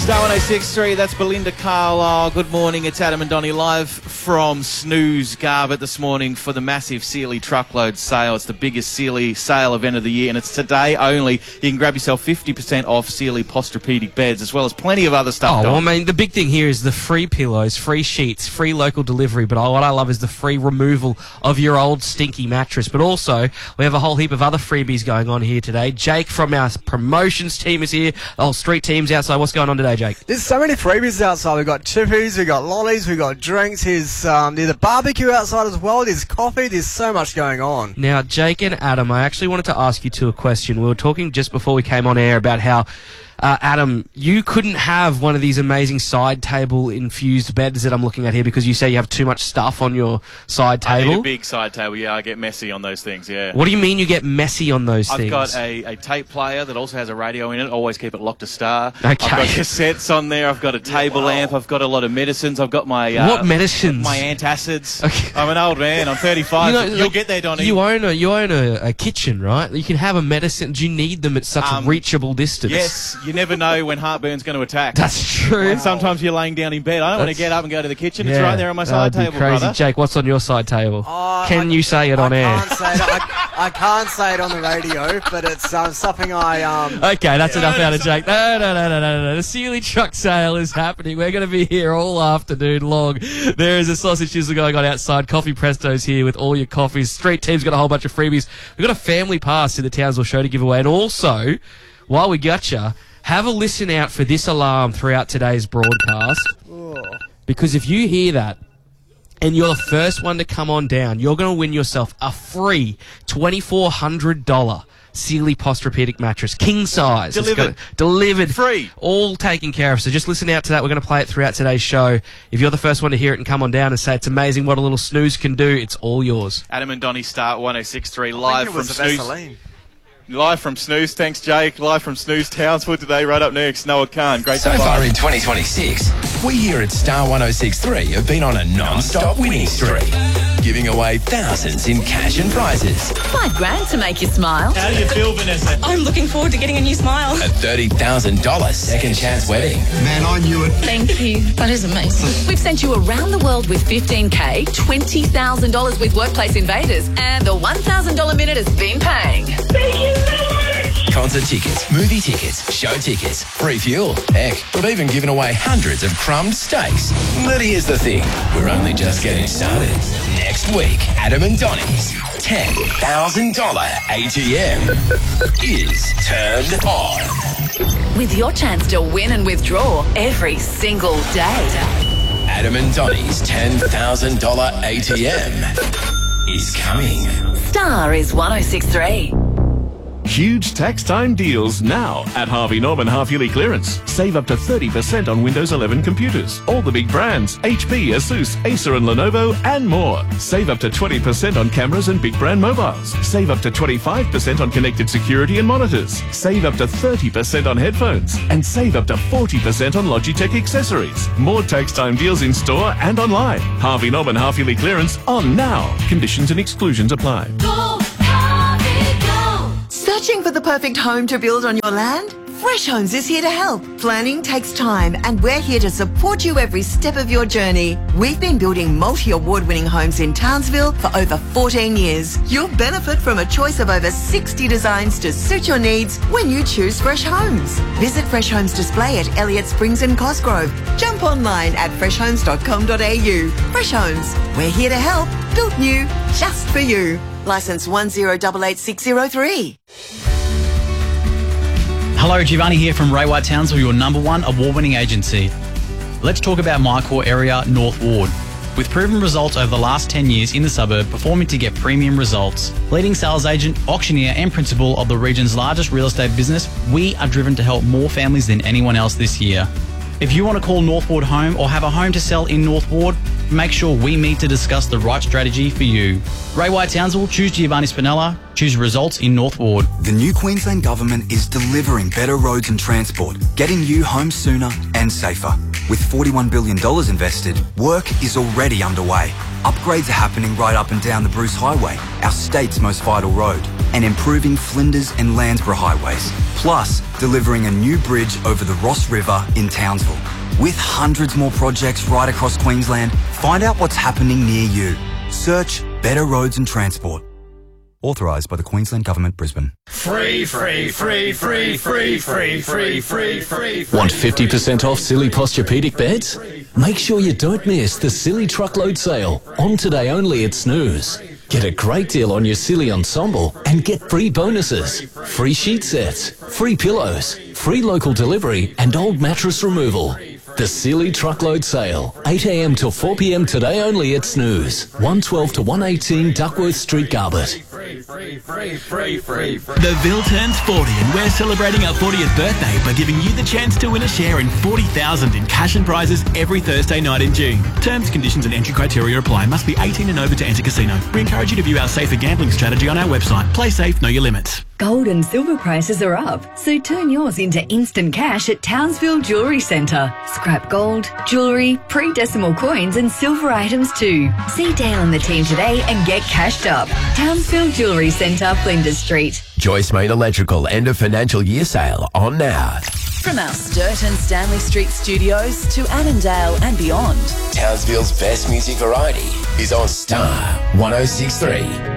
Star 106.3, that's Belinda Carlisle. Good morning, it's Adam and Donnie live from Snooze Garbutt this morning for the massive Sealy truckload sale. It's the biggest Sealy sale event of the year, and it's today only. You can grab yourself 50% off Sealy Posturepedic beds, as well as plenty of other stuff. Well, I mean, the big thing here is the free pillows, free sheets, free local delivery, but what I love is the free removal of your old stinky mattress. But also, we have a whole heap of other freebies going on here today. Jake from our promotions team is here. The whole street team's outside. What's going on today, Jake? There's so many freebies outside. We've got chippies, we've got lollies, we've got drinks. There's a barbecue outside as well. There's coffee. There's so much going on. Now, Jake and Adam, I actually wanted to ask you two a question. We were talking just before we came on air about how Adam, you couldn't have one of these amazing side table infused beds that I'm looking at here because you say you have too much stuff on your side table. I need a big side table, yeah. I get messy on those things, yeah. What do you mean you get messy on those things? I've got a tape player that also has a radio in it. Always keep it locked to star. Okay. I've got cassettes on there. I've got a table lamp. I've got a lot of medicines. I've got my... what medicines? My antacids. Okay. I'm an old man. I'm 35. You'll get there, Donnie. You own a kitchen, right? You can have a medicine. Do you need them at such reachable distance? Yes. You never know when heartburn's going to attack. That's true. And sometimes you're laying down in bed. I don't want to get up and go to the kitchen. It's right there on my side table, crazy. brother. Jake, what's on your side table? Can you say it on air? I can't say it on the radio, but it's something I... Okay, that's enough out of Jake. No. The Sealy truck sale is happening. We're going to be here all afternoon long. There is a sausage sizzle going on outside. Coffee Presto's here with all your coffees. Street team's got a whole bunch of freebies. We've got a family pass to the Townsville show to give away. And also, while we got you, have a listen out for this alarm throughout today's broadcast. Because if you hear that and you're the first one to come on down, you're going to win yourself a free $2,400 Sealy Posturepedic mattress, king size. Delivered. Free. All taken care of. So just listen out to that. We're going to play it throughout today's show. If you're the first one to hear it and come on down and say it's amazing what a little snooze can do, it's all yours. Adam and Donnie start 106.3 live from Snooze. Live from Snooze, thanks Jake. Live from Snooze Townsville today. Right up next, Noah Khan. Great so far in 2026, we here at Star 106.3 have been on a non-stop winning streak, giving away thousands in cash and prizes. $5,000 to make you smile. How do you feel, Vanessa? I'm looking forward to getting a new smile. A $30,000 second chance wedding. Man, I knew it. Thank you. That is amazing. We've sent you around the world with $15,000, $20,000 with Workplace Invaders, and the $1,000 minute has been paying. Thank you so much. Concert tickets, movie tickets, show tickets, free fuel. Heck, we've even given away hundreds of crumbed steaks. But here's the thing, we're only just getting started. Next week, Adam and Donnie's $10,000 ATM is turned on. With your chance to win and withdraw every single day. Adam and Donnie's $10,000 ATM is coming. Star is 106.3. Huge tax time deals now at Harvey Norman half-yearly clearance. Save up to 30% on Windows 11 computers. All the big brands, HP, Asus, Acer and Lenovo, and more. Save up to 20% on cameras and big brand mobiles. Save up to 25% on connected security and monitors. Save up to 30% on headphones. And save up to 40% on Logitech accessories. More tax time deals in store and online. Harvey Norman half-yearly clearance on now. Conditions and exclusions apply. Searching for the perfect home to build on your land? Fresh Homes is here to help. Planning takes time and we're here to support you every step of your journey. We've been building multi-award-winning homes in Townsville for over 14 years. You'll benefit from a choice of over 60 designs to suit your needs when you choose Fresh Homes. Visit Fresh Homes Display at Elliott Springs and Cosgrove. Jump online at freshhomes.com.au. Fresh Homes, we're here to help. Built new, just for you. Licence 1088603. Hello, Giovanni here from Ray White Townsville, your #1 award-winning agency. Let's talk about my core area, North Ward. With proven results over the last 10 years in the suburb, performing to get premium results. Leading sales agent, auctioneer and principal of the region's largest real estate business, we are driven to help more families than anyone else this year. If you want to call North Ward home or have a home to sell in North Ward, make sure we meet to discuss the right strategy for you. Ray White Townsville, choose Giovanni Spinella, choose results in North Ward. The new Queensland Government is delivering better roads and transport, getting you home sooner and safer. With $41 billion invested, work is already underway. Upgrades are happening right up and down the Bruce Highway, our state's most vital road, and improving Flinders and Landsborough highways. Plus, delivering a new bridge over the Ross River in Townsville. With hundreds more projects right across Queensland, find out what's happening near you. Search Better Roads and Transport. Authorised by the Queensland Government, Brisbane. Free. Want 50% off Silly Posturepedic beds? Make sure you don't miss the Silly Truckload sale on today only at Snooze. Get a great deal on your Silly ensemble and get free bonuses. Free sheet sets, free pillows, free local delivery and old mattress removal. The Silly Truckload sale, 8 a.m. till 4 p.m. today only at Snooze. 112 to 118 Duckworth Street, Garbett. The Ville turns 40 and we're celebrating our 40th birthday by giving you the chance to win a share in $40,000 in cash and prizes every Thursday night in June. Terms, conditions and entry criteria apply. Must be 18 and over to enter casino. We encourage you to view our safer gambling strategy on our website. Play safe, know your limits. Gold and silver prices are up, so turn yours into instant cash at Townsville Jewellery Centre. Scrap gold, jewellery, pre-decimal coins and silver items too. See Dale and the team today and get cashed up. Townsville Jewellery Centre, Flinders Street. Joyce Main Electrical end of financial year sale on now. From our Sturt and Stanley Street studios to Annandale and beyond. Townsville's best music variety is on Star 106.3.